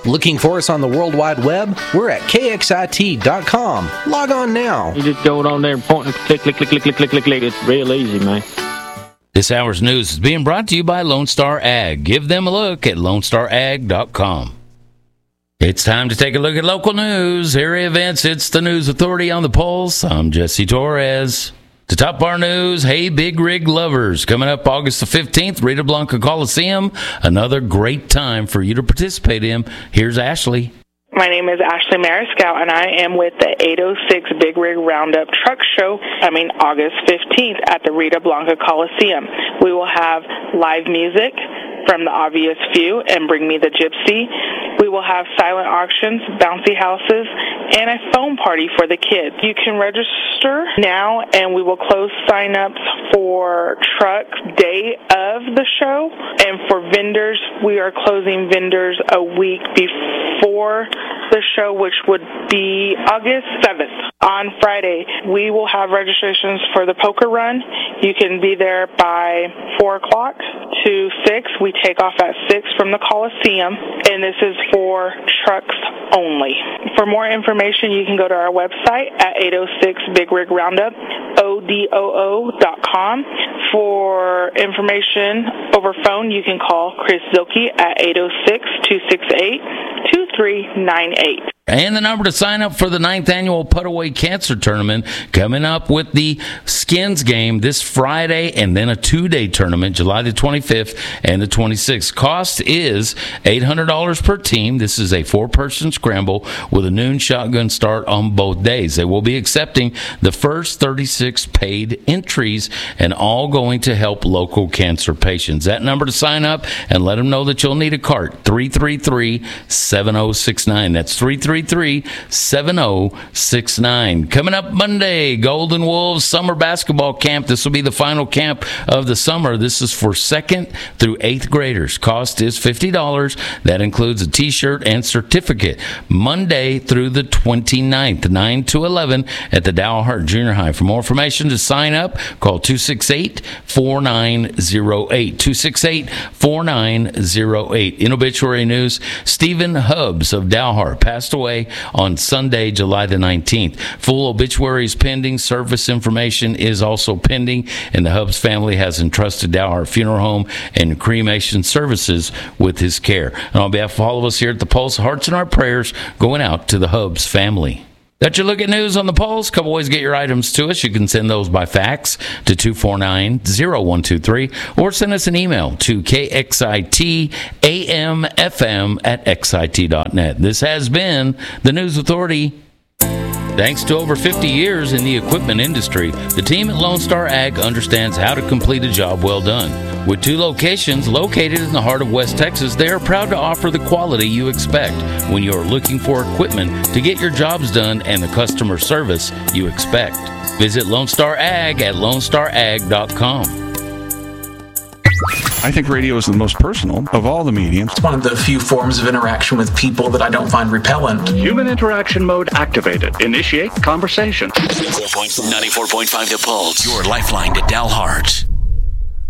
Looking for us on the World Wide Web? We're at kxit.com. Log on now. You just go on there and point and click. It's real easy, man. This hour's news is being brought to you by Lone Star Ag. Give them a look at lonestarag.com. It's time to take a look at local news, area events. It's the News Authority on the Pulse. I'm Jesse Torres. To top our news, hey, Big Rig lovers. Coming up August the 15th, Rita Blanca Coliseum. Another great time for you to participate in. Here's Ashley. My name is Ashley Mariscal, and I am with the 806 Big Rig Roundup Truck Show coming August 15th at the Rita Blanca Coliseum. We will have live music from The Obvious Few and Bring Me the Gypsy. We will have silent auctions, bouncy houses, and a foam party for the kids. You can register now, and we will close sign-ups for truck day of the show. And for vendors, we are closing vendors a week before the show, which would be August 7th. On Friday, we will have registrations for the poker run. You can be there by 4 o'clock to 6. We take off at 6 from the Coliseum, and this is for trucks only. For more information, you can go to our website at 806 Big Rig Roundup, ODOO.com. For information over phone, you can call Chris Zilke at 806-268-2398. And the number to sign up for the 9th annual Put-Away Cancer Tournament, coming up with the Skins game this Friday, and then a 2-day tournament, July the 25th and the 26th. Cost is $800 per team. This is a 4-person scramble with a noon shotgun start on both days. They will be accepting the first 36 paid entries, and all going to help local cancer patients. That number to sign up and let them know that you'll need a cart, 333-7069. That's 333-7069. Coming up Monday, Golden Wolves Summer Basketball Camp. This will be the final camp of the summer. This is for 2nd through 8th graders. Cost is $50. That includes a T-shirt and certificate. Monday through the 29th, 9 to 11 at the Dalhart Junior High. For more information to sign up, call 268-4908. 268-4908. In obituary news, Stephen Hubbs of Dalhart passed away on Sunday, July the 19th. Full obituaries pending. Service information is also pending, and the Hubbs family has entrusted Dalhart Funeral Home and cremation services with his care. And on behalf of all of us here at the Pulse, hearts and our prayers going out to the Hubbs family. That's your look at news on the Pulse. Couple ways to get your items to us. You can send those by fax to 249-0123 or send us an email to kxitamfm@xit.net. This has been the News Authority. Thanks to over 50 years in the equipment industry, the team at Lone Star Ag understands how to complete a job well done. With 2 locations located in the heart of West Texas, they are proud to offer the quality you expect when you are looking for equipment to get your jobs done and the customer service you expect. Visit Lone Star Ag at lonestarag.com. I think radio is the most personal of all the mediums. It's one of the few forms of interaction with people that I don't find repellent. Human interaction mode activated. Initiate conversation. 94.5 The Pulse, your lifeline to Dalhart.